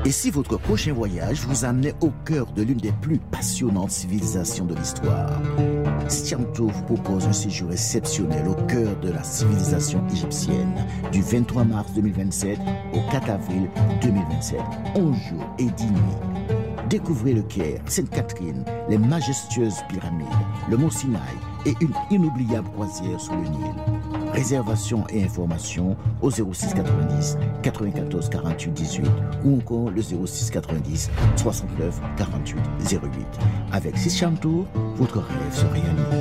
Et si votre prochain voyage vous amenait au cœur de l'une des plus passionnantes civilisations de l'histoire, Christian Tour vous propose un séjour exceptionnel au cœur de la civilisation égyptienne du 23 mars 2027 au 4 avril 2027. 11 jours et 10 nuits. Découvrez le Caire, Sainte-Catherine, les majestueuses pyramides, le mont Sinaï et une inoubliable croisière sous le Nil. Réservation et informations au 06 90 94 48 18 ou encore le 06 90 69 48 08. Avec Christian Tour, votre rêve se réalise.